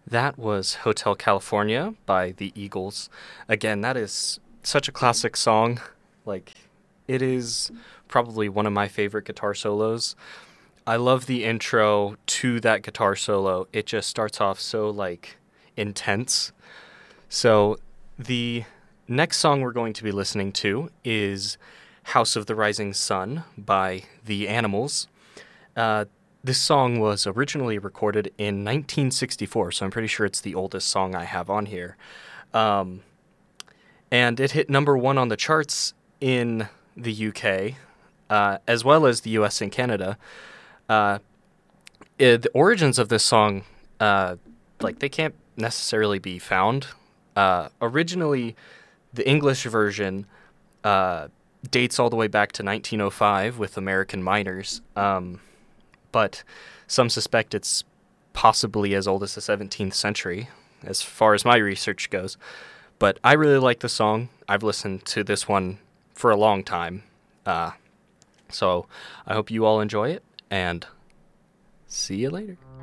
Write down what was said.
That was Hotel California by the Eagles. Again, that is such a classic song. Like, it is probably one of my favorite guitar solos. I love the intro to that guitar solo. It just starts off so, like, intense. So, the next song we're going to be listening to is House of the Rising Sun by The Animals. Uh, this song was originally recorded in 1964, so I'm pretty sure it's the oldest song I have on here. Um, and it hit number one on the charts in the UK, as well as the US and Canada. Uh, the origins of this song, they can't necessarily be found. Originally, the English version uh, dates all the way back to 1905 with American miners. But some suspect it's possibly as old as the 17th century, as far as my research goes. But I really like the song. I've listened to this one for a long time. So I hope you all enjoy it, and see you later.